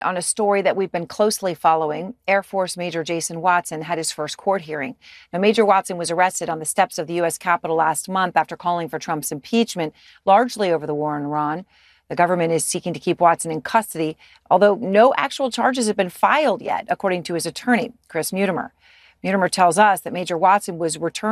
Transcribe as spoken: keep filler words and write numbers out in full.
On a story that we've been closely following, Air Force Major Jason Watson had his first court hearing. Now, Major Watson was arrested on the steps of the U S Capitol last month after calling for Trump's impeachment, largely over the war in Iran. The government is seeking to keep Watson in custody, although no actual charges have been filed yet, according to his attorney, Chris Mutimer. Mutimer tells us that Major Watson was returned